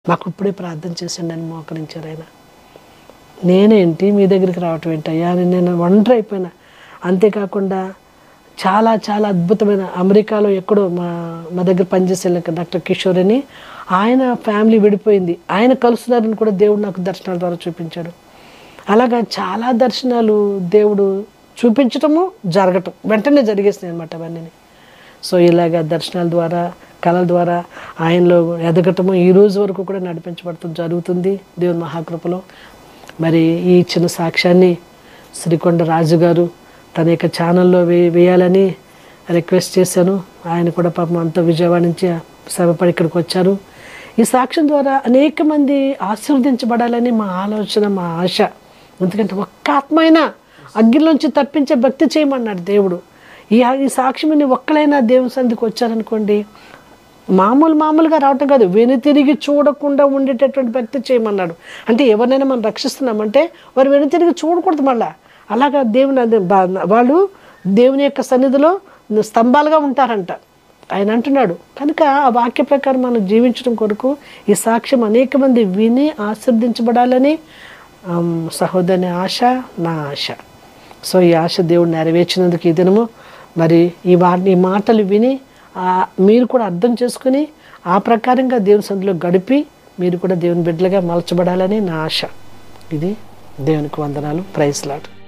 మాకు ఇప్పుడే ప్రార్థన చేసండి అని మోకరించారు ఆయన. నేనేంటి మీ దగ్గరికి రావటం ఏంటయ్యా అని నేను ఒంటరి అయిపోయినా. అంతేకాకుండా చాలా చాలా అద్భుతమైన అమెరికాలో ఎక్కడో మా దగ్గర పనిచేసే డాక్టర్ కిషోర్ అని, ఆయన ఫ్యామిలీ విడిపోయింది, ఆయన కలుస్తున్నారని కూడా దేవుడు నాకు దర్శనాల ద్వారా చూపించాడు. అలాగా చాలా దర్శనాలు దేవుడు చూపించటము జరగటం వెంటనే జరిగేసినాయి అనమాట అవన్నీ. సో ఇలాగ దర్శనాల ద్వారా కళల ద్వారా ఆయనలో ఎదగటము ఈ రోజు వరకు కూడా నడిపించబడటం జరుగుతుంది దేవుని మహాకృపలో. మరి ఈ చిన్న సాక్ష్యాన్ని శ్రీకొండ రాజు గారు తన యొక్క ఛానల్లో వేయాలని రిక్వెస్ట్ చేశాను. ఆయన కూడా పాపం అంత విజయవాడ నుంచి శ్రమపడి ఇక్కడికి వచ్చారు. ఈ సాక్ష్యం ద్వారా అనేక మంది ఆశీర్వదించబడాలని మా ఆలోచన, మా ఆశ. ఎందుకంటే ఒక్క ఆత్మైనా అగ్గిలోంచి తప్పించే భక్తి చేయమన్నాడు దేవుడు. ఈ సాక్ష్యం ఒక్కలైనా దేవుని సంధికి వచ్చారనుకోండి, మామూలుగా రావటం కాదు, వెనుతిరిగి చూడకుండా ఉండేటటువంటి భక్తి చేయమన్నాడు. అంటే ఎవరినైనా మనం రక్షిస్తున్నామంటే వారు వెనుతిరిగి చూడకూడదు. మళ్ళా అలాగా వాళ్ళు దేవుని యొక్క సన్నిధిలో స్తంభాలుగా ఉంటారంట ఆయన అంటున్నాడు. కనుక ఆ వాక్య ప్రకారం మనం జీవించడం కొరకు ఈ సాక్ష్యం అనేక మంది విని ఆశీర్వదించబడాలని సహోదరుని ఆశ, నా ఆశ. సో ఈ ఆశ దేవుడు నెరవేర్చినందుకు ఈ దినము మరి ఈ మాటలు విని మీరు కూడా అర్థం చేసుకుని ఆ ప్రకారంగా దేవుని సన్నిధిలో గడిపి మీరు కూడా దేవుని బిడ్డలుగా మలచబడాలని నా ఆశ. ఇది దేవునికి వందనాలు. Praise lord.